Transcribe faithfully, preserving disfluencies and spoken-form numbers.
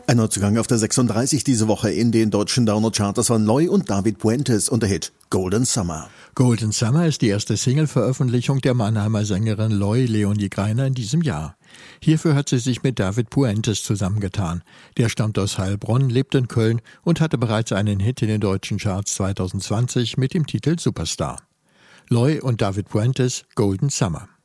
Ein Neuzugang auf der sechsunddreißig diese Woche in den deutschen Download-Charts waren Loy und David Puentes und der Hit Golden Summer. Golden Summer ist die erste Single-Veröffentlichung der Mannheimer Sängerin Loy Leonie Greiner in diesem Jahr. Hierfür hat sie sich mit David Puentes zusammengetan. Der stammt aus Heilbronn, lebt in Köln und hatte bereits einen Hit in den deutschen Charts zwanzig zwanzig mit dem Titel Superstar. Loy und David Puentes, Golden Summer.